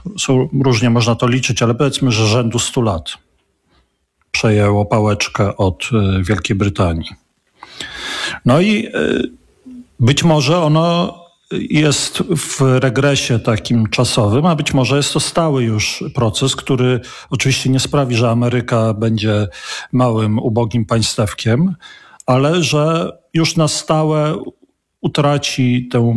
różnie można to liczyć, ale powiedzmy, że rzędu 100 lat przejęło pałeczkę od Wielkiej Brytanii. No i być może ono jest w regresie takim czasowym, a być może jest to stały już proces, który oczywiście nie sprawi, że Ameryka będzie małym, ubogim państewkiem, ale że już na stałe utraci tę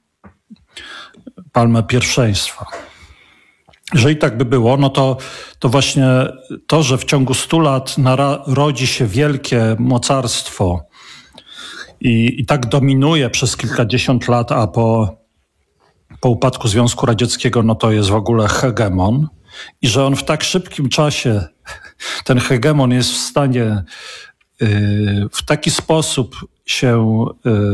palmę pierwszeństwa. Jeżeli tak by było, no to właśnie to, że w ciągu 100 lat rodzi się wielkie mocarstwo i tak dominuje przez kilkadziesiąt lat, a po upadku Związku Radzieckiego, no to jest w ogóle hegemon i że on w tak szybkim czasie, ten hegemon jest w stanie w taki sposób się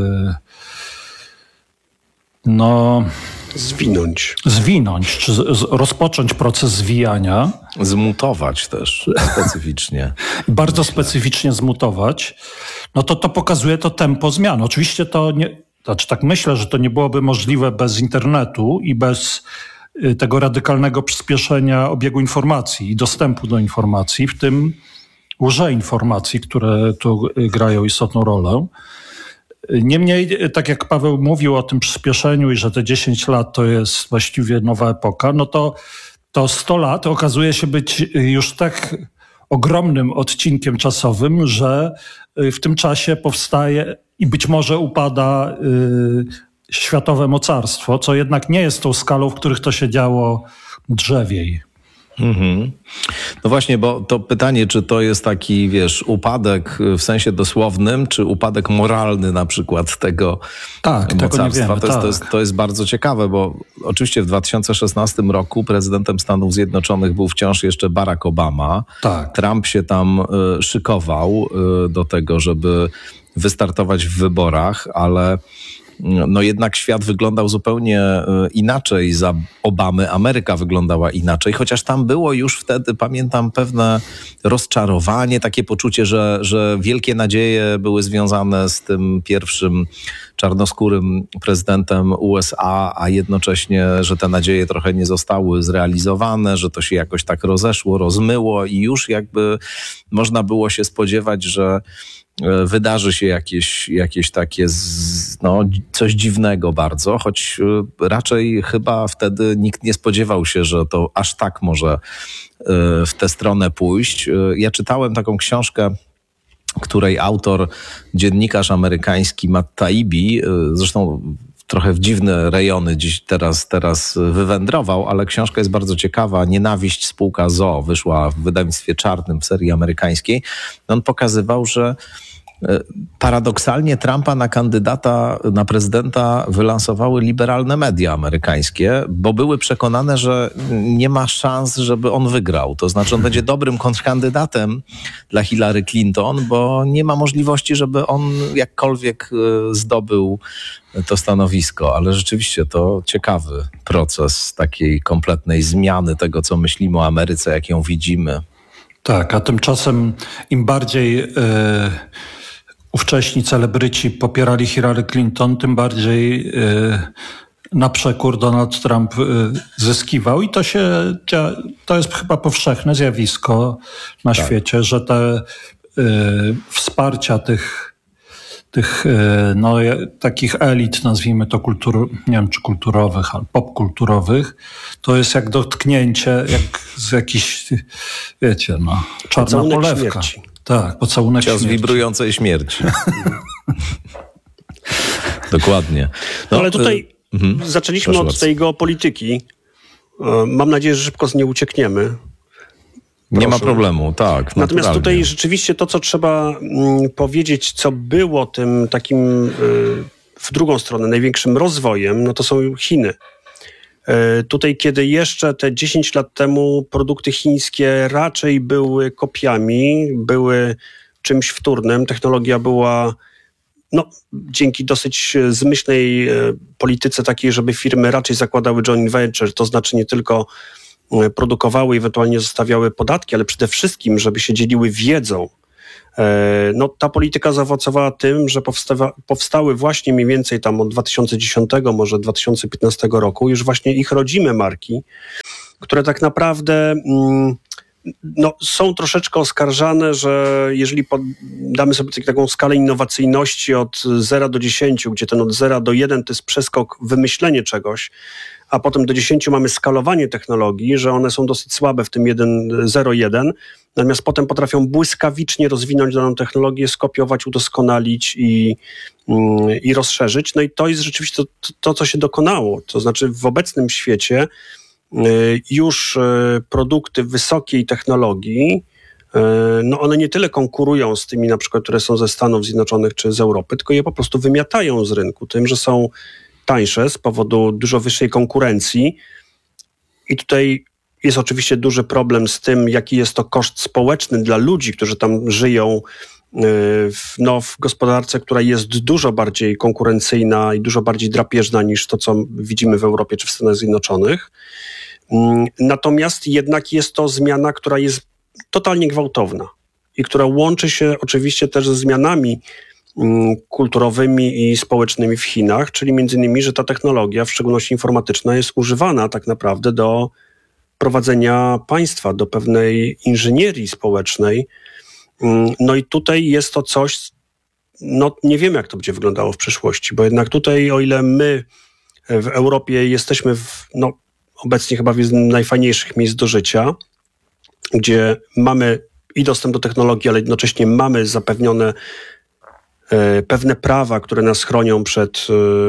zwinąć, czy rozpocząć proces zwijania. Zmutować też specyficznie. Bardzo specyficznie zmutować. No to pokazuje to tempo zmian. Oczywiście to nie, tak myślę, że to nie byłoby możliwe bez internetu i bez tego radykalnego przyspieszenia obiegu informacji i dostępu do informacji, w tym łże-informacji, które tu grają istotną rolę. Niemniej, tak jak Paweł mówił o tym przyspieszeniu i że te 10 lat to jest właściwie nowa epoka, no to 100 lat okazuje się być już tak ogromnym odcinkiem czasowym, że w tym czasie powstaje i być może upada światowe mocarstwo, co jednak nie jest tą skalą, w których to się działo drzewiej. Mhm. No właśnie, bo to pytanie, czy to jest taki, upadek w sensie dosłownym, czy upadek moralny na przykład tego mocarstwa. To jest bardzo ciekawe, bo oczywiście w 2016 roku prezydentem Stanów Zjednoczonych był wciąż jeszcze Barack Obama. Tak. Trump się tam szykował do tego, żeby wystartować w wyborach, ale no jednak świat wyglądał zupełnie inaczej za Obamy. Ameryka wyglądała inaczej, chociaż tam było już wtedy, pamiętam, pewne rozczarowanie, takie poczucie, że wielkie nadzieje były związane z tym pierwszym czarnoskórym prezydentem USA, a jednocześnie, że te nadzieje trochę nie zostały zrealizowane, że to się jakoś tak rozeszło, rozmyło i już jakby można było się spodziewać, że wydarzy się jakieś takie coś dziwnego bardzo, choć raczej chyba wtedy nikt nie spodziewał się, że to aż tak może w tę stronę pójść. Ja czytałem taką książkę, której autor, dziennikarz amerykański Matt Taibbi, zresztą trochę w dziwne rejony dziś teraz wywędrował, ale książka jest bardzo ciekawa. Nienawiść spółka ZOO wyszła w wydawnictwie czarnym w serii amerykańskiej. On pokazywał, że paradoksalnie Trumpa na kandydata, na prezydenta wylansowały liberalne media amerykańskie, bo były przekonane, że nie ma szans, żeby on wygrał. To znaczy on będzie dobrym kontrkandydatem dla Hillary Clinton, bo nie ma możliwości, żeby on jakkolwiek zdobył to stanowisko. Ale rzeczywiście to ciekawy proces takiej kompletnej zmiany tego, co myślimy o Ameryce, jak ją widzimy. Tak, a tymczasem im bardziej ówcześni celebryci popierali Hillary Clinton, tym bardziej na przekór Donald Trump zyskiwał i to jest chyba powszechne zjawisko na świecie, że te wsparcia tych takich elit, nazwijmy to nie wiem czy kulturowych, ale popkulturowych, to jest jak dotknięcie, jak z jakiejś, czarna polewka. Śmierci. Tak, pocałunek cios śmierci. Wibrującej śmierci. Dokładnie. No, ale tutaj zaczęliśmy od tej geopolityki. Mam nadzieję, że szybko z niej uciekniemy. Nie ma problemu, tak. Natomiast tutaj rzeczywiście to, co trzeba powiedzieć, co było tym takim w drugą stronę największym rozwojem, no to są Chiny. Tutaj, kiedy jeszcze te 10 lat temu produkty chińskie raczej były kopiami, były czymś wtórnym, technologia była dzięki dosyć zmyślnej polityce takiej, żeby firmy raczej zakładały joint venture, to znaczy nie tylko produkowały i ewentualnie zostawiały podatki, ale przede wszystkim, żeby się dzieliły wiedzą. Ta polityka zaowocowała tym, że powstały właśnie mniej więcej tam od 2010, może 2015 roku już właśnie ich rodzime marki, które tak naprawdę są troszeczkę oskarżane, że jeżeli damy sobie taką skalę innowacyjności od 0 do 10, gdzie ten od 0 do 1 to jest przeskok, wymyślenie czegoś, a potem do 10 mamy skalowanie technologii, że one są dosyć słabe w tym 0,1, natomiast potem potrafią błyskawicznie rozwinąć daną technologię, skopiować, udoskonalić i rozszerzyć. No i to jest rzeczywiście to, co się dokonało. To znaczy w obecnym świecie już produkty wysokiej technologii, one nie tyle konkurują z tymi na przykład, które są ze Stanów Zjednoczonych czy z Europy, tylko je po prostu wymiatają z rynku tym, że są tańsze z powodu dużo wyższej konkurencji. I tutaj jest oczywiście duży problem z tym, jaki jest to koszt społeczny dla ludzi, którzy tam żyją w gospodarce, która jest dużo bardziej konkurencyjna i dużo bardziej drapieżna niż to, co widzimy w Europie czy w Stanach Zjednoczonych. Natomiast jednak jest to zmiana, która jest totalnie gwałtowna i która łączy się oczywiście też ze zmianami kulturowymi i społecznymi w Chinach, czyli między innymi, że ta technologia, w szczególności informatyczna, jest używana tak naprawdę do prowadzenia państwa, do pewnej inżynierii społecznej. No i tutaj jest to coś, nie wiemy, jak to będzie wyglądało w przyszłości, bo jednak tutaj, o ile my w Europie jesteśmy obecnie chyba w jednym z najfajniejszych miejsc do życia, gdzie mamy i dostęp do technologii, ale jednocześnie mamy zapewnione pewne prawa, które nas chronią przed,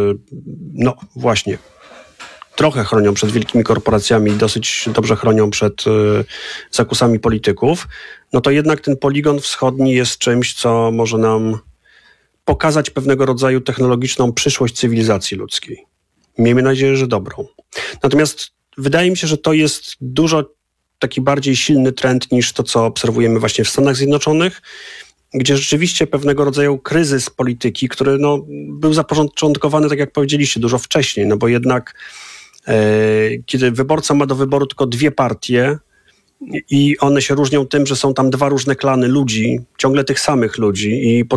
trochę chronią przed wielkimi korporacjami i dosyć dobrze chronią przed zakusami polityków, no to jednak ten poligon wschodni jest czymś, co może nam pokazać pewnego rodzaju technologiczną przyszłość cywilizacji ludzkiej. Miejmy nadzieję, że dobrą. Natomiast wydaje mi się, że to jest dużo taki bardziej silny trend niż to, co obserwujemy właśnie w Stanach Zjednoczonych, gdzie rzeczywiście pewnego rodzaju kryzys polityki, który był zapoczątkowany, tak jak powiedzieliście, dużo wcześniej, bo jednak kiedy wyborca ma do wyboru tylko dwie partie i one się różnią tym, że są tam dwa różne klany ludzi, ciągle tych samych ludzi i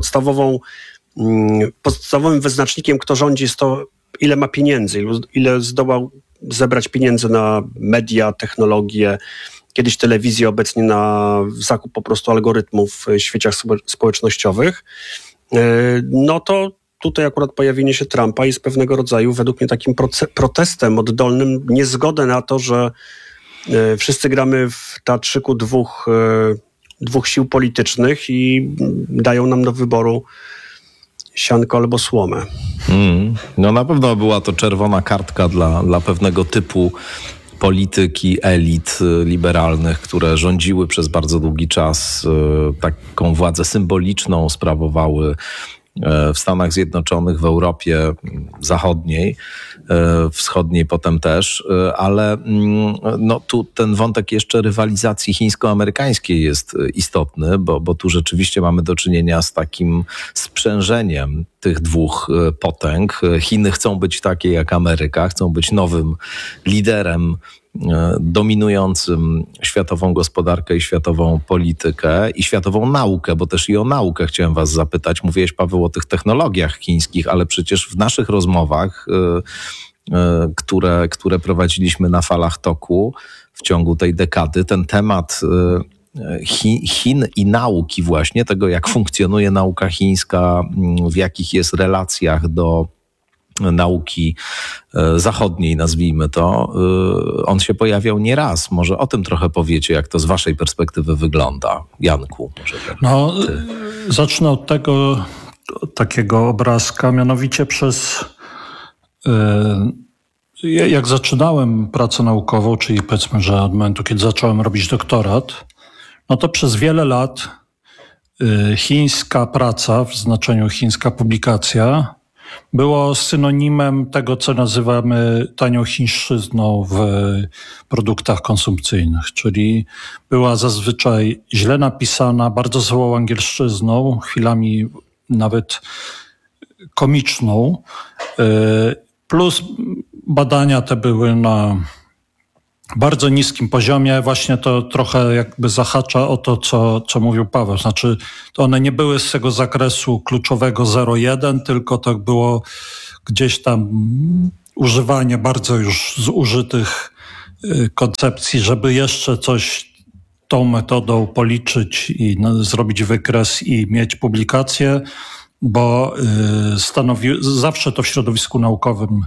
podstawowym wyznacznikiem, kto rządzi, jest to, ile ma pieniędzy, ile zdołał zebrać pieniędzy na media, technologię, kiedyś telewizję, obecnie na zakup po prostu algorytmów w sieciach społecznościowych, no to tutaj akurat pojawienie się Trumpa jest pewnego rodzaju według mnie takim protestem oddolnym, niezgodę na to, że wszyscy gramy w teatrzyku dwóch sił politycznych i dają nam do wyboru sianko albo słomę. No na pewno była to czerwona kartka dla pewnego typu polityki, elit liberalnych, które rządziły przez bardzo długi czas, taką władzę symboliczną sprawowały w Stanach Zjednoczonych, w Europie Zachodniej, Wschodniej potem też, ale tu ten wątek jeszcze rywalizacji chińsko-amerykańskiej jest istotny, bo tu rzeczywiście mamy do czynienia z takim sprzężeniem tych dwóch potęg. Chiny chcą być takie jak Ameryka, chcą być nowym liderem dominującym światową gospodarkę i światową politykę i światową naukę, bo też i o naukę chciałem was zapytać. Mówiłeś, Paweł, o tych technologiach chińskich, ale przecież w naszych rozmowach, które prowadziliśmy na falach toku w ciągu tej dekady, ten temat Chin i nauki właśnie, tego jak funkcjonuje nauka chińska, w jakich jest relacjach do nauki zachodniej, nazwijmy to, on się pojawiał nie raz. Może o tym trochę powiecie, jak to z waszej perspektywy wygląda. Janku, może tak. Zacznę od tego takiego obrazka, mianowicie jak zaczynałem pracę naukową, czyli powiedzmy, że od momentu, kiedy zacząłem robić doktorat, no to przez wiele lat chińska praca, w znaczeniu chińska publikacja, było synonimem tego, co nazywamy tanią chińszczyzną w produktach konsumpcyjnych, czyli była zazwyczaj źle napisana, bardzo złą angielszczyzną, chwilami nawet komiczną, plus badania te były na bardzo niskim poziomie. Właśnie to trochę jakby zahacza o to, co mówił Paweł. Znaczy, to one nie były z tego zakresu kluczowego 0,1, tylko to było gdzieś tam używanie bardzo już zużytych koncepcji, żeby jeszcze coś tą metodą policzyć i zrobić wykres i mieć publikację, bo zawsze to w środowisku naukowym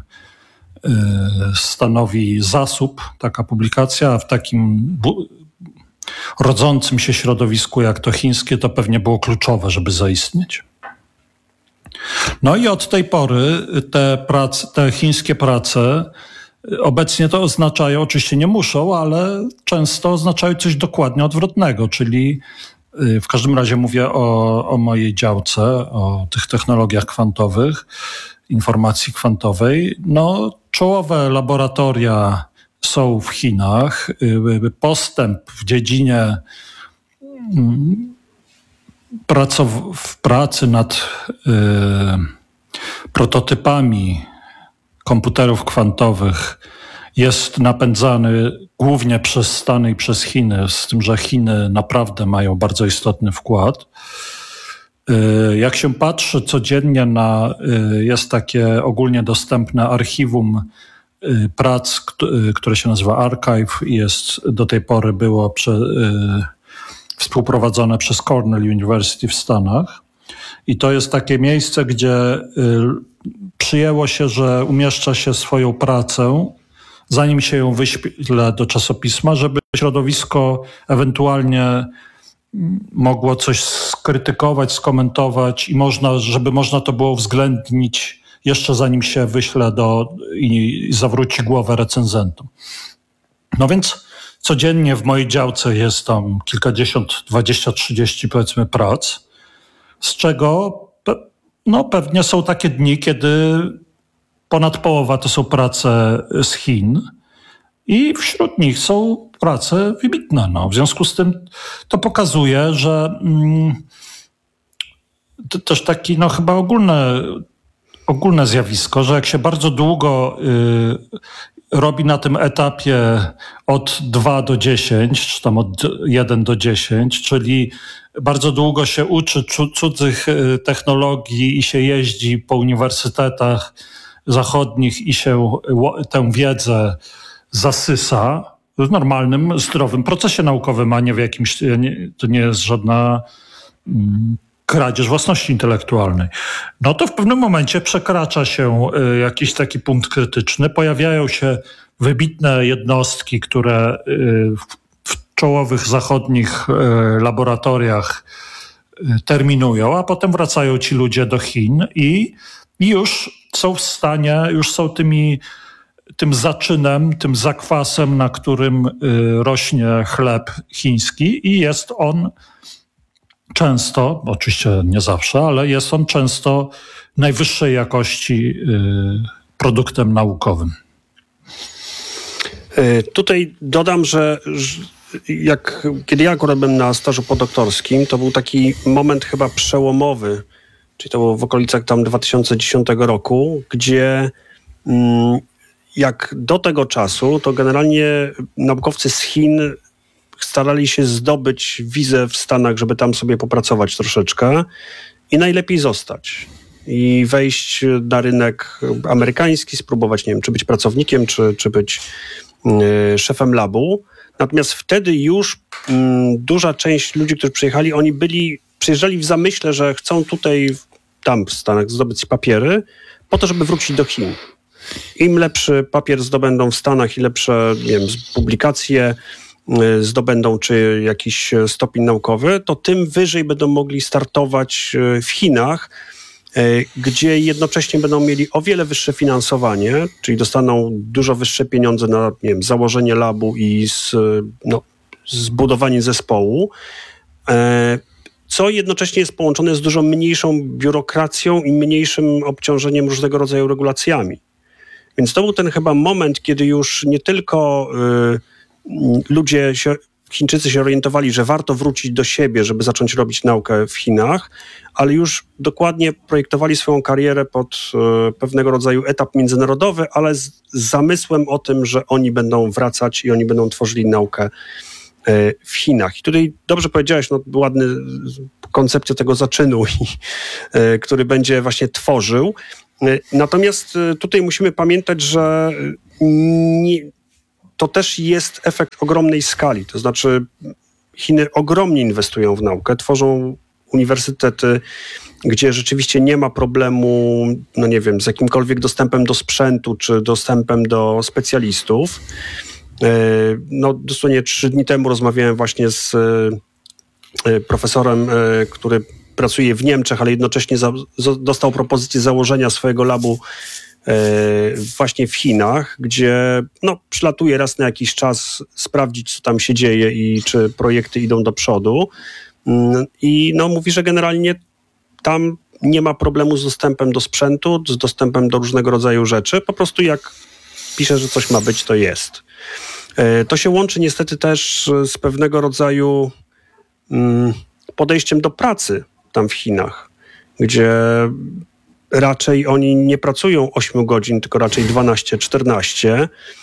stanowi zasób taka publikacja, a w takim rodzącym się środowisku jak to chińskie to pewnie było kluczowe, żeby zaistnieć. No i od tej pory te chińskie prace obecnie to oznaczają, oczywiście nie muszą, ale często oznaczają coś dokładnie odwrotnego, czyli w każdym razie mówię o mojej działce, o tych technologiach kwantowych, informacji kwantowej. No, czołowe laboratoria są w Chinach. Postęp w dziedzinie w pracy nad prototypami komputerów kwantowych jest napędzany głównie przez Stany i przez Chiny, z tym, że Chiny naprawdę mają bardzo istotny wkład. Jak się patrzy codziennie jest takie ogólnie dostępne archiwum prac, które się nazywa Archive i do tej pory było współprowadzone przez Cornell University w Stanach. I to jest takie miejsce, gdzie przyjęło się, że umieszcza się swoją pracę, zanim się ją wyśle do czasopisma, żeby środowisko ewentualnie mogło coś skrytykować, skomentować żeby można to było uwzględnić jeszcze zanim się wyśle i zawróci głowę recenzentom. No więc codziennie w mojej działce jest tam kilkadziesiąt, 20, 30 powiedzmy prac, z czego pewnie są takie dni, kiedy ponad połowa to są prace z Chin i wśród nich są prace wybitne. W związku z tym to pokazuje, że to też taki chyba ogólne zjawisko, że jak się bardzo długo robi na tym etapie od 2 do 10, czy tam od 1 do 10, czyli bardzo długo się uczy cudzych technologii i się jeździ po uniwersytetach zachodnich i się tę wiedzę zasysa w normalnym, zdrowym procesie naukowym, a nie w jakimś, to nie jest żadna kradzież własności intelektualnej. No to w pewnym momencie przekracza się jakiś taki punkt krytyczny, pojawiają się wybitne jednostki, które w czołowych zachodnich laboratoriach terminują, a potem wracają ci ludzie do Chin i już są w stanie, już są tym zaczynem, tym zakwasem, na którym rośnie chleb chiński i jest on często, oczywiście nie zawsze, ale jest on często najwyższej jakości produktem naukowym. Tutaj dodam, że kiedy ja akurat byłem na stażu podoktorskim, to był taki moment chyba przełomowy, czyli to było w okolicach tam 2010 roku, gdzie jak do tego czasu, to generalnie naukowcy z Chin starali się zdobyć wizę w Stanach, żeby tam sobie popracować troszeczkę i najlepiej zostać i wejść na rynek amerykański, spróbować, nie wiem, czy być pracownikiem, czy być szefem labu. Natomiast wtedy już duża część ludzi, którzy przyjechali, przyjeżdżali w zamyśle, że chcą tam w Stanach zdobyć papiery po to, żeby wrócić do Chin. Im lepszy papier zdobędą w Stanach i lepsze, nie wiem, publikacje zdobędą, czy jakiś stopień naukowy, to tym wyżej będą mogli startować w Chinach, gdzie jednocześnie będą mieli o wiele wyższe finansowanie, czyli dostaną dużo wyższe pieniądze na, nie wiem, założenie labu i zbudowanie zespołu, co jednocześnie jest połączone z dużo mniejszą biurokracją i mniejszym obciążeniem różnego rodzaju regulacjami. Więc to był ten chyba moment, kiedy już nie tylko Chińczycy się orientowali, że warto wrócić do siebie, żeby zacząć robić naukę w Chinach, ale już dokładnie projektowali swoją karierę pod pewnego rodzaju etap międzynarodowy, ale z zamysłem o tym, że oni będą wracać i oni będą tworzyli naukę w Chinach. I tutaj dobrze powiedziałeś, ładny koncepcja tego zaczynu, który będzie właśnie tworzył. Natomiast tutaj musimy pamiętać, że to też jest efekt ogromnej skali. To znaczy Chiny ogromnie inwestują w naukę, tworzą uniwersytety, gdzie rzeczywiście nie ma problemu, no nie wiem, z jakimkolwiek dostępem do sprzętu czy dostępem do specjalistów. No dosłownie 3 dni temu rozmawiałem właśnie z profesorem, który pracuje w Niemczech, ale jednocześnie dostał propozycję założenia swojego labu właśnie w Chinach, gdzie no, przylatuje raz na jakiś czas sprawdzić, co tam się dzieje i czy projekty idą do przodu. I no, mówi, że generalnie tam nie ma problemu z dostępem do sprzętu, z dostępem do różnego rodzaju rzeczy. Po prostu jak pisze, że coś ma być, to jest. To się łączy niestety też z pewnego rodzaju podejściem do pracy tam w Chinach, gdzie raczej oni nie pracują 8 godzin, tylko raczej 12-14,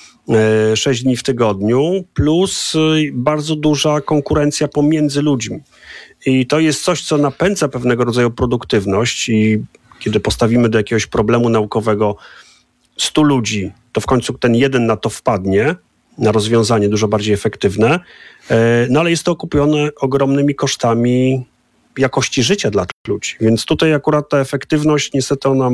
6 dni w tygodniu, plus bardzo duża konkurencja pomiędzy ludźmi. I to jest coś, co napędza pewnego rodzaju produktywność i kiedy postawimy do jakiegoś problemu naukowego 100 ludzi, to w końcu ten jeden na to wpadnie, na rozwiązanie dużo bardziej efektywne, no ale jest to okupione ogromnymi kosztami jakości życia dla tych ludzi. Więc tutaj akurat ta efektywność, niestety ona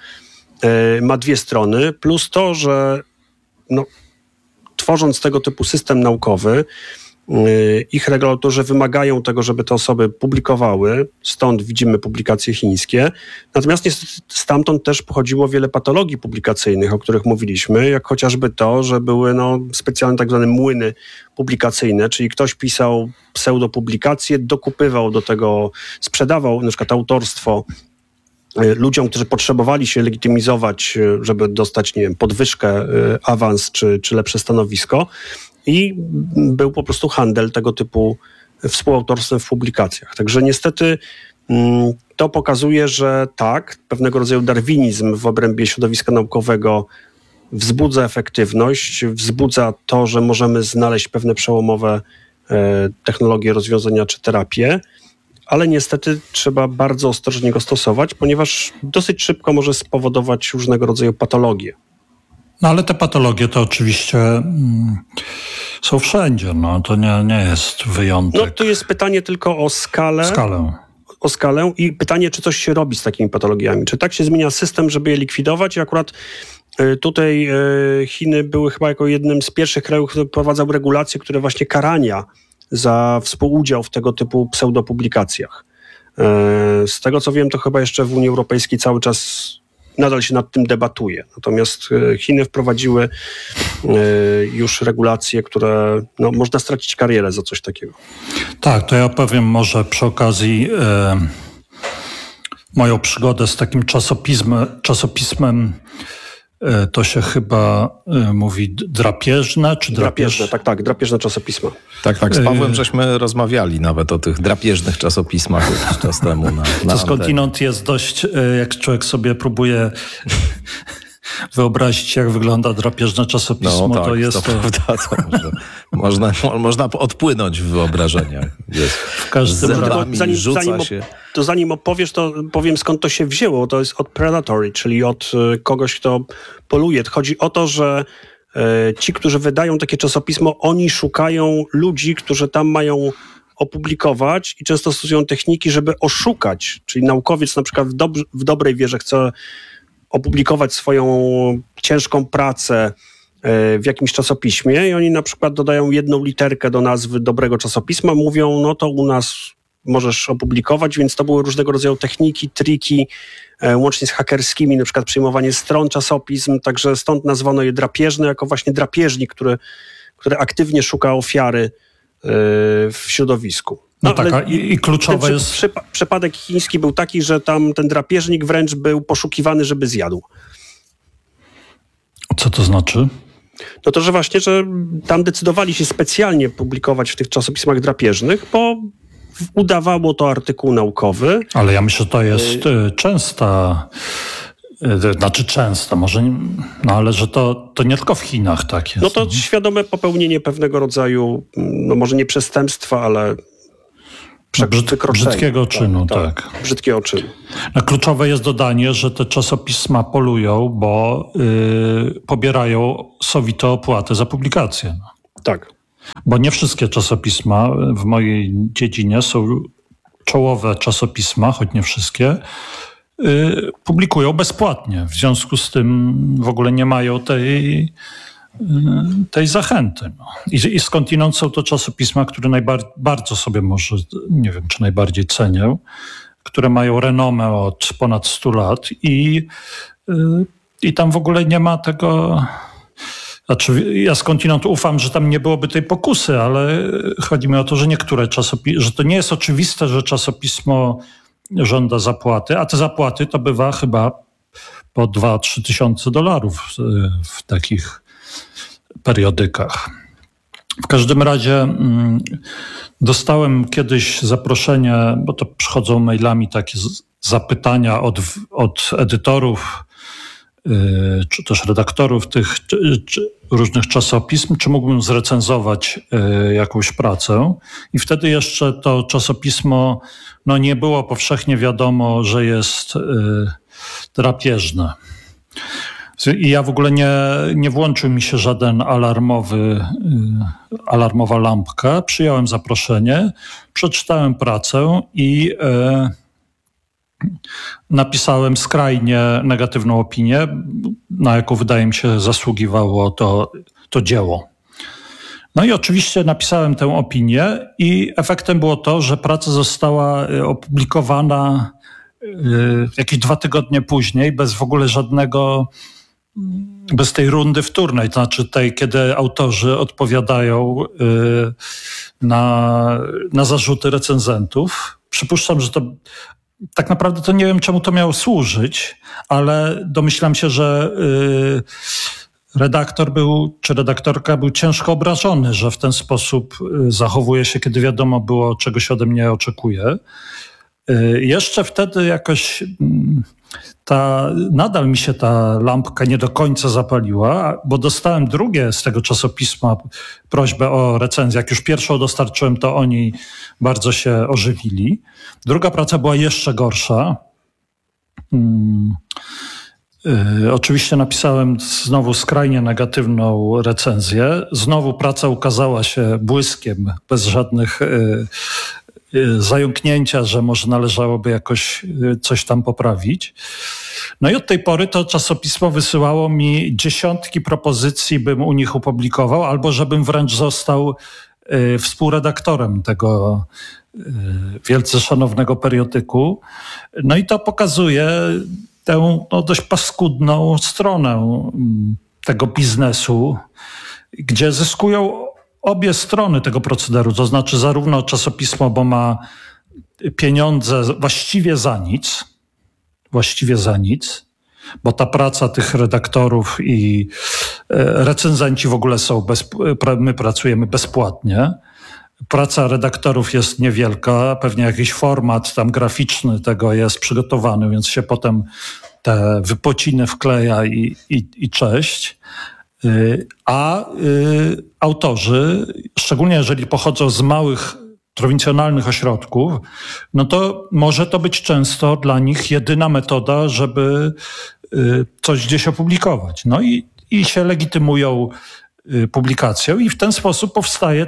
ma 2 strony, plus to, że no, tworząc tego typu system naukowy, ich regulatorzy wymagają tego, żeby te osoby publikowały, stąd widzimy publikacje chińskie. Natomiast niestety stamtąd też pochodziło wiele patologii publikacyjnych, o których mówiliśmy, jak chociażby to, że były specjalne tak zwane młyny publikacyjne, czyli ktoś pisał pseudopublikacje, dokupywał do tego, sprzedawał na przykład autorstwo ludziom, którzy potrzebowali się legitymizować, żeby dostać, nie wiem, podwyżkę, awans czy lepsze stanowisko. I był po prostu handel tego typu współautorstwem w publikacjach. Także niestety to pokazuje, że tak, pewnego rodzaju darwinizm w obrębie środowiska naukowego wzbudza efektywność, wzbudza to, że możemy znaleźć pewne przełomowe technologie, rozwiązania czy terapie, ale niestety trzeba bardzo ostrożnie go stosować, ponieważ dosyć szybko może spowodować różnego rodzaju patologie. No ale te patologie to oczywiście są wszędzie, no to nie jest wyjątek. No tu jest pytanie tylko o skalę. O skalę i pytanie, czy coś się robi z takimi patologiami. Czy tak się zmienia system, żeby je likwidować? I akurat tutaj Chiny były chyba jako jednym z pierwszych krajów, który wprowadzał regulacje, które właśnie karania za współudział w tego typu pseudopublikacjach. Z tego co wiem, to chyba jeszcze w Unii Europejskiej cały czas nadal się nad tym debatuje. Natomiast Chiny wprowadziły już regulacje, które można stracić karierę za coś takiego. Tak, to ja powiem może przy okazji moją przygodę z takim czasopismem to się chyba mówi drapieżne, czy drapieżne? Tak, drapieżne czasopisma. Tak, z Pawłem żeśmy rozmawiali nawet o tych drapieżnych czasopismach jakiś czas temu. To skądinąd jest dość, jak człowiek sobie próbuje wyobrazić, jak wygląda drapieżne czasopismo, no tak, to jest to prawda, można odpłynąć w wyobrażeniach. W każdym razie. Zanim opowiesz, to powiem, skąd to się wzięło. To jest od predatory, czyli od kogoś, kto poluje. Chodzi o to, że ci, którzy wydają takie czasopismo, oni szukają ludzi, którzy tam mają opublikować i często stosują techniki, żeby oszukać. Czyli naukowiec na przykład w dobrej wierze chce opublikować swoją ciężką pracę w jakimś czasopiśmie i oni na przykład dodają 1 literkę do nazwy dobrego czasopisma, mówią, no to u nas możesz opublikować, więc to były różnego rodzaju techniki, triki, łącznie z hakerskimi, na przykład przejmowanie stron czasopism, także stąd nazwano je drapieżne, jako właśnie drapieżnik, który aktywnie szuka ofiary w środowisku. No tak, i kluczowe jest... Przypadek chiński był taki, że tam ten drapieżnik wręcz był poszukiwany, żeby zjadł. Co to znaczy? No to, że właśnie, że tam decydowali się specjalnie publikować w tych czasopismach drapieżnych, bo udawało to artykuł naukowy. Ale ja myślę, że to jest częsta, może, ale że to nie tylko w Chinach tak jest. No to świadome popełnienie pewnego rodzaju, może nie przestępstwa, ale brzydkiego czynu, tak. Brzydkiego czynu. No, kluczowe jest dodanie, że te czasopisma polują, bo pobierają sowite opłaty za publikację. Tak. Bo nie wszystkie czasopisma w mojej dziedzinie są czołowe czasopisma, choć nie wszystkie, publikują bezpłatnie. W związku z tym w ogóle nie mają tej zachęty. No. I skądinąd są to czasopisma, które bardzo sobie może, nie wiem, czy najbardziej cenię, które mają renomę od ponad 100 lat i tam w ogóle nie ma tego... Znaczy, ja skądinąd ufam, że tam nie byłoby tej pokusy, ale chodzi mi o to, że że to nie jest oczywiste, że czasopismo żąda zapłaty, a te zapłaty to bywa chyba po 2-3 tysiące dolarów w takich periodykach. W każdym razie dostałem kiedyś zaproszenie, bo to przychodzą mailami takie zapytania od edytorów, czy też redaktorów tych różnych czasopism, czy mógłbym zrecenzować jakąś pracę. I wtedy jeszcze to czasopismo nie było powszechnie wiadomo, że jest drapieżne. I ja w ogóle nie włączył mi się żaden alarmowa lampka. Przyjąłem zaproszenie, przeczytałem pracę i napisałem skrajnie negatywną opinię, na jaką wydaje mi się zasługiwało to dzieło. No i oczywiście napisałem tę opinię i efektem było to, że praca została opublikowana jakieś 2 tygodnie później, bez w ogóle bez tej rundy wtórnej, to znaczy tej, kiedy autorzy odpowiadają na zarzuty recenzentów. Przypuszczam, że to tak naprawdę to nie wiem, czemu to miało służyć, ale domyślam się, że redaktor czy redaktorka był ciężko obrażony, że w ten sposób zachowuje się, kiedy wiadomo było, czego się ode mnie oczekuje. Jeszcze wtedy jakoś nadal mi się ta lampka nie do końca zapaliła, bo dostałem drugie z tego czasopisma prośbę o recenzję. Jak już pierwszą dostarczyłem, to oni bardzo się ożywili. Druga praca była jeszcze gorsza. Oczywiście napisałem znowu skrajnie negatywną recenzję. Znowu praca ukazała się błyskiem, bez żadnych zająknięcia, że może należałoby jakoś coś tam poprawić. No i od tej pory to czasopismo wysyłało mi dziesiątki propozycji, bym u nich opublikował, albo żebym wręcz został współredaktorem tego wielce szanownego periodyku. No i to pokazuje tę dość paskudną stronę tego biznesu, gdzie zyskują obie strony tego procederu, to znaczy zarówno czasopismo, bo ma pieniądze właściwie za nic, bo ta praca tych redaktorów i recenzenci w ogóle my pracujemy bezpłatnie. Praca redaktorów jest niewielka, pewnie jakiś format tam graficzny tego jest przygotowany, więc się potem te wypociny wkleja i cześć. A autorzy, szczególnie jeżeli pochodzą z małych, prowincjonalnych ośrodków, no to może to być często dla nich jedyna metoda, żeby coś gdzieś opublikować. No i się legitymują publikacją i w ten sposób powstaje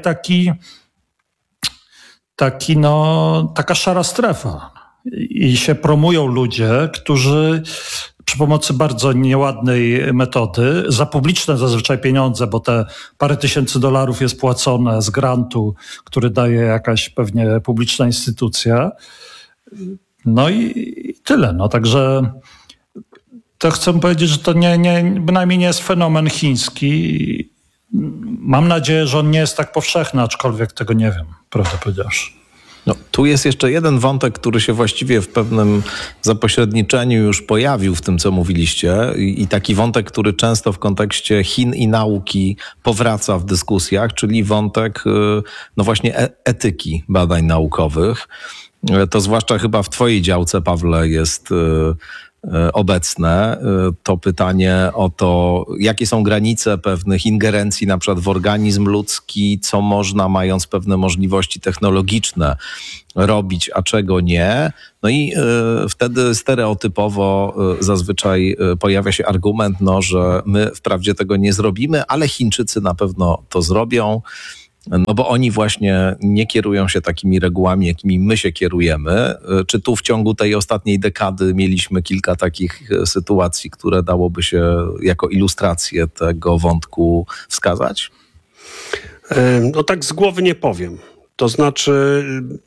taka szara strefa. I się promują ludzie, którzy przy pomocy bardzo nieładnej metody, za publiczne zazwyczaj pieniądze, bo te parę tysięcy dolarów jest płacone z grantu, który daje jakaś pewnie publiczna instytucja. No i tyle. No, także to chcę powiedzieć, że to bynajmniej nie jest fenomen chiński. Mam nadzieję, że on nie jest tak powszechny, aczkolwiek tego nie wiem, prawdę powiedziawszy. No, tu jest jeszcze jeden wątek, który się właściwie w pewnym zapośredniczeniu już pojawił w tym, co mówiliście i taki wątek, który często w kontekście Chin i nauki powraca w dyskusjach, czyli wątek no właśnie etyki badań naukowych. To zwłaszcza chyba w twojej działce, Pawle, jest obecne, to pytanie o to, jakie są granice pewnych ingerencji na przykład w organizm ludzki, co można, mając pewne możliwości technologiczne, robić, a czego nie. No i wtedy stereotypowo zazwyczaj pojawia się argument, że my wprawdzie tego nie zrobimy, ale Chińczycy na pewno to zrobią. No bo oni właśnie nie kierują się takimi regułami, jakimi my się kierujemy. Czy tu w ciągu tej ostatniej dekady mieliśmy kilka takich sytuacji, które dałoby się jako ilustrację tego wątku wskazać? No tak z głowy nie powiem. To znaczy,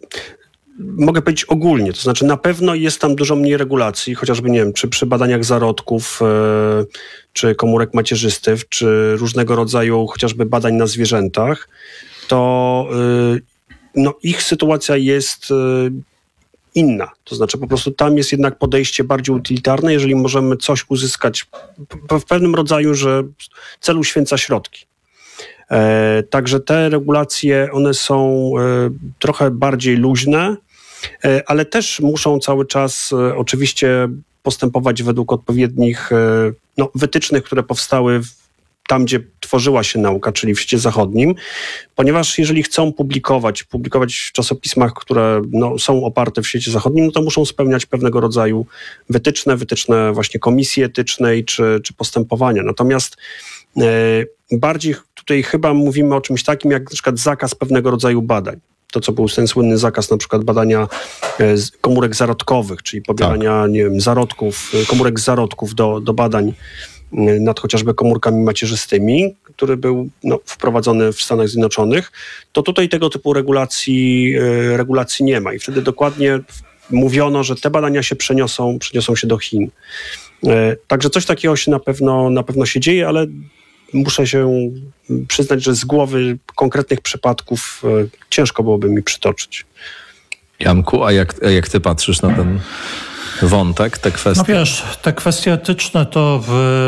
mogę powiedzieć ogólnie, to znaczy na pewno jest tam dużo mniej regulacji, chociażby nie wiem, czy przy badaniach zarodków, czy komórek macierzystych, czy różnego rodzaju chociażby badań na zwierzętach, to ich sytuacja jest inna. To znaczy po prostu tam jest jednak podejście bardziej utylitarne, jeżeli możemy coś uzyskać w pewnym rodzaju, że cel uświęca środki. Także te regulacje, one są trochę bardziej luźne, ale też muszą cały czas oczywiście postępować według odpowiednich wytycznych, które powstały tam, gdzie tworzyła się nauka, czyli w świecie zachodnim, ponieważ jeżeli chcą publikować w czasopismach, które są oparte w świecie zachodnim, to muszą spełniać pewnego rodzaju wytyczne właśnie komisji etycznej czy postępowania. Natomiast bardziej tutaj chyba mówimy o czymś takim, jak na przykład zakaz pewnego rodzaju badań. To, co był ten słynny zakaz na przykład badania komórek zarodkowych, czyli pobierania, zarodków, komórek z zarodków do badań nad chociażby komórkami macierzystymi, który był wprowadzony w Stanach Zjednoczonych, to tutaj tego typu regulacji nie ma. I wtedy dokładnie mówiono, że te badania się przeniosą się do Chin. Także coś takiego się na pewno się dzieje, ale muszę się przyznać, że z głowy konkretnych przypadków ciężko byłoby mi przytoczyć. Janku, a jak ty patrzysz na ten wątek, te kwestie? No wiesz, te kwestie etyczne to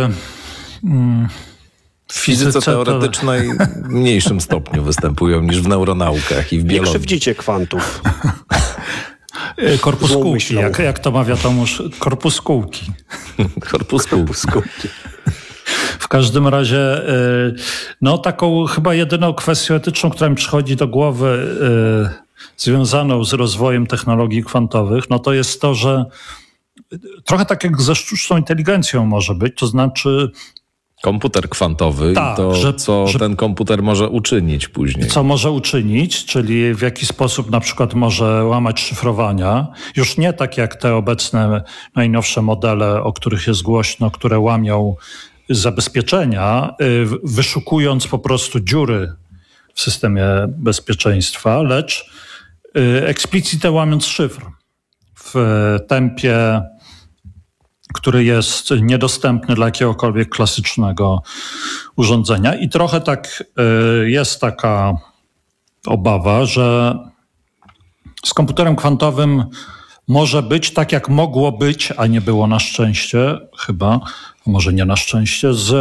w fizyce teoretycznej w mniejszym stopniu występują niż w neuronaukach i w biologii. Nie krzywdzicie kwantów. Korpuskółki, jak to mawia Tomusz, korpuskółki. Korpuskółki. W każdym razie, taką chyba jedyną kwestią etyczną, która mi przychodzi do głowy, związaną z rozwojem technologii kwantowych, to jest to, że trochę tak jak ze sztuczną inteligencją może być, to znaczy komputer kwantowy tak, i to, co ten komputer może uczynić później. Co może uczynić, czyli w jaki sposób na przykład może łamać szyfrowania. Już nie tak jak te obecne, najnowsze modele, o których jest głośno, które łamią zabezpieczenia, wyszukując po prostu dziury w systemie bezpieczeństwa, lecz explicite łamiąc szyfr w tempie, który jest niedostępny dla jakiegokolwiek klasycznego urządzenia. I trochę tak jest taka obawa, że z komputerem kwantowym może być tak, jak mogło być, a nie było na szczęście, chyba, może nie na szczęście, z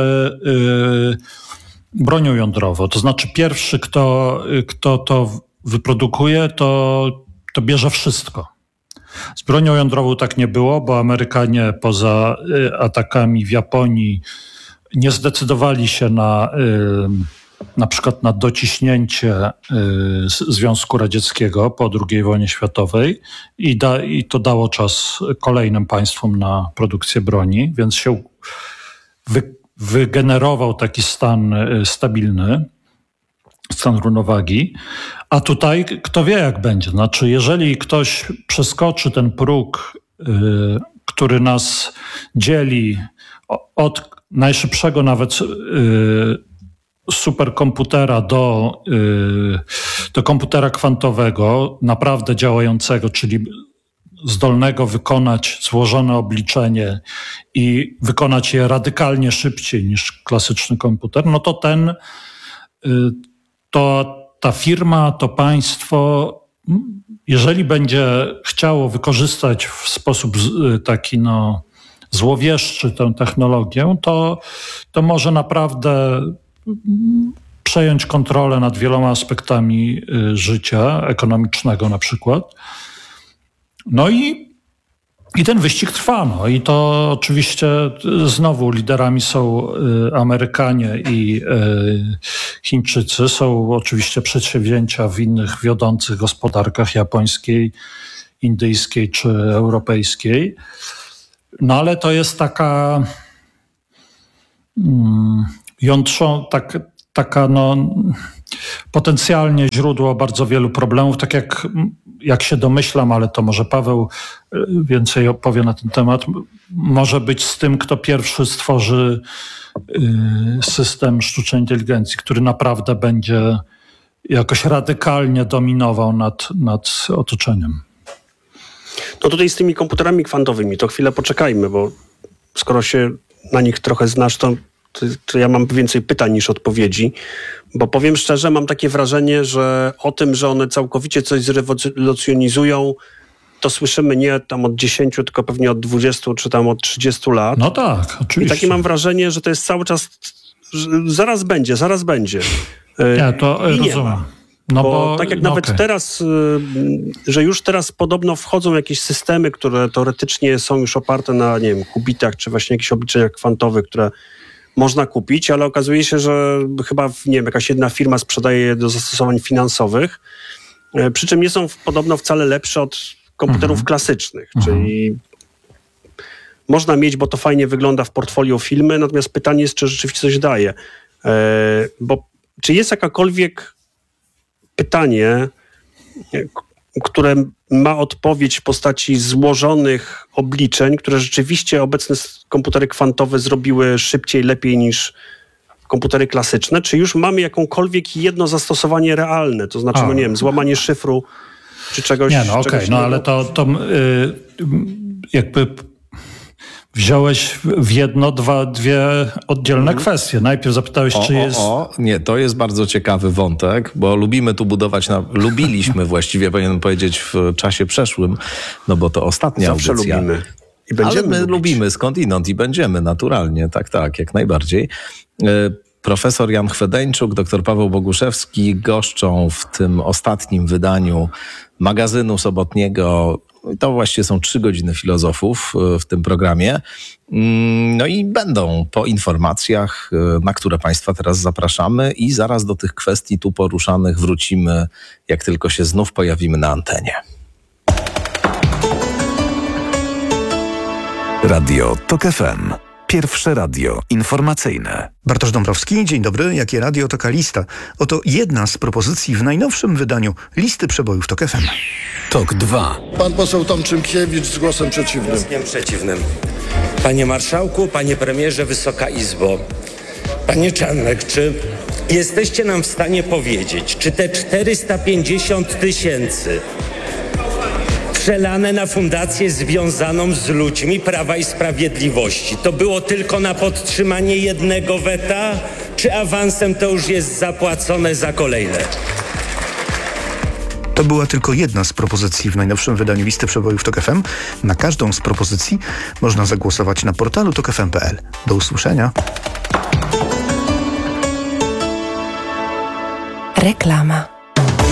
bronią jądrową. To znaczy pierwszy, kto to wyprodukuje, to bierze wszystko. Z bronią jądrową tak nie było, bo Amerykanie poza atakami w Japonii nie zdecydowali się na przykład na dociśnięcie Związku Radzieckiego po II wojnie światowej i to dało czas kolejnym państwom na produkcję broni, więc się wygenerował taki stan stabilny, stan równowagi. A tutaj kto wie, jak będzie. Znaczy, jeżeli ktoś przeskoczy ten próg, który nas dzieli od najszybszego nawet superkomputera do komputera kwantowego, naprawdę działającego, czyli zdolnego wykonać złożone obliczenie i wykonać je radykalnie szybciej niż klasyczny komputer, to ta firma, to państwo, jeżeli będzie chciało wykorzystać w sposób taki złowieszczy tę technologię, to może naprawdę przejąć kontrolę nad wieloma aspektami życia ekonomicznego na przykład. No i I ten wyścig trwa. No. I to oczywiście znowu liderami są Amerykanie i Chińczycy. Są oczywiście przedsięwzięcia w innych wiodących gospodarkach japońskiej, indyjskiej czy europejskiej. No ale to jest taka taka potencjalnie źródło bardzo wielu problemów, tak jak się domyślam, ale to może Paweł więcej opowie na ten temat, może być z tym, kto pierwszy stworzy system sztucznej inteligencji, który naprawdę będzie jakoś radykalnie dominował nad otoczeniem. No tutaj z tymi komputerami kwantowymi to chwilę poczekajmy, bo skoro się na nich trochę znasz, to ja mam więcej pytań niż odpowiedzi, bo powiem szczerze, mam takie wrażenie, że o tym, że one całkowicie coś zrewolucjonizują, to słyszymy nie tam od 10, tylko pewnie od 20 czy tam od 30 lat. No tak, oczywiście. I takie mam wrażenie, że to jest cały czas, że zaraz będzie. Ja to rozumiem. No bo tak jak nawet teraz, że już teraz podobno wchodzą jakieś systemy, które teoretycznie są już oparte na, nie wiem, qubitach, czy właśnie jakichś obliczeniach kwantowych, które można kupić, ale okazuje się, że chyba, nie wiem, jakaś jedna firma sprzedaje je do zastosowań finansowych, przy czym nie są podobno wcale lepsze od komputerów klasycznych, czyli można mieć, bo to fajnie wygląda w portfolio filmy, natomiast pytanie jest, czy rzeczywiście coś daje. Bo czy jest jakakolwiek pytanie, które ma odpowiedź w postaci złożonych obliczeń, które rzeczywiście obecne komputery kwantowe zrobiły szybciej, lepiej niż komputery klasyczne? Czy już mamy jakąkolwiek jedno zastosowanie realne? To znaczy, no nie wiem, złamanie szyfru czy czegoś. Nie, no okej, no ale to jakby wziąłeś w jedno, dwie oddzielne kwestie. Najpierw zapytałeś, czy jest... Nie, to jest bardzo ciekawy wątek, bo lubimy tu budować, lubiliśmy właściwie, powinienem powiedzieć, w czasie przeszłym, no bo to ostatnia Zawsze audycja. lubimy. I będziemy Ale my lubimy skądinąd i będziemy, naturalnie, tak, jak najbardziej. Profesor Jan Chwedeńczuk, dr Paweł Boguszewski goszczą w tym ostatnim wydaniu magazynu sobotniego. To właściwie są 3 godziny filozofów w tym programie. No i będą po informacjach, na które Państwa teraz zapraszamy i zaraz do tych kwestii tu poruszanych wrócimy, jak tylko się znów pojawimy na antenie. Radio TOK FM. Pierwsze radio informacyjne. Bartosz Dąbrowski, dzień dobry. Jakie radio, taka lista. Oto jedna z propozycji w najnowszym wydaniu listy przebojów TOK FM. TOK 2. Pan poseł Tomczynkiewicz z głosem przeciwnym. Głosem przeciwnym. Panie marszałku, panie premierze, Wysoka Izbo. Panie Czarnek, czy jesteście nam w stanie powiedzieć, czy te 450 000 przelane na fundację związaną z ludźmi Prawa i Sprawiedliwości to było tylko na podtrzymanie jednego weta, czy awansem to już jest zapłacone za kolejne? To była tylko jedna z propozycji w najnowszym wydaniu listy przebojów TOK FM. Na każdą z propozycji można zagłosować na portalu tokfm.pl. Do usłyszenia. Reklama.